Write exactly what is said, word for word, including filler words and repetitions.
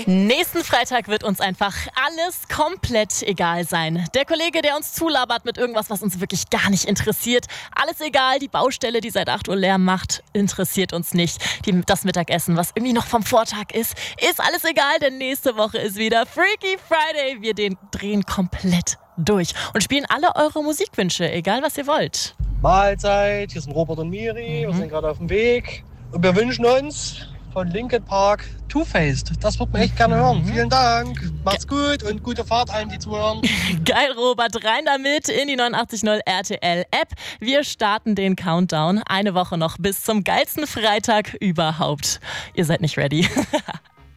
Nächsten Freitag wird uns einfach alles komplett egal sein. Der Kollege, der uns zulabert mit irgendwas, was uns wirklich gar nicht interessiert. Alles egal, die Baustelle, die seit acht Uhr Lärm macht, interessiert uns nicht. Die, das Mittagessen, was irgendwie noch vom Vortag ist, ist alles egal, denn nächste Woche ist wieder Freaky Friday. Wir den drehen komplett durch und spielen alle eure Musikwünsche, egal was ihr wollt. Mahlzeit, hier sind Robert und Miri, mhm. wir sind gerade auf dem Weg und wir wünschen uns von Linkin Park Two-Faced. Das wird man echt gerne hören. Mhm. Vielen Dank, macht's Ge- gut und gute Fahrt allen, die zuhören. Geil, Robert, rein damit in die neunundachtzig Komma null R T L-App. Wir starten den Countdown. Eine Woche noch bis zum geilsten Freitag überhaupt. Ihr seid nicht ready.